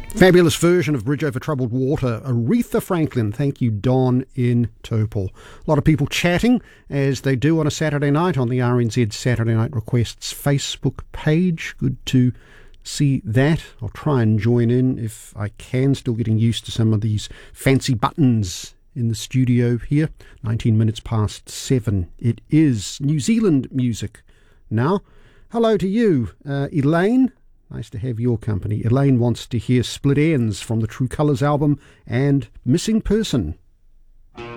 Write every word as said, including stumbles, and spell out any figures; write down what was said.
Fabulous version of Bridge Over Troubled Water. Aretha Franklin. Thank you, Don in Topol. A lot of people chatting, as they do on a Saturday night, on the R N Z Saturday Night Requests Facebook page. Good to see that. I'll try and join in if I can. Still getting used to some of these fancy buttons in the studio here. nineteen minutes past seven. It is New Zealand music now. Hello to you, uh, Elaine. Nice to have your company. Elaine wants to hear Split Ends from the True Colours album and Missing Person.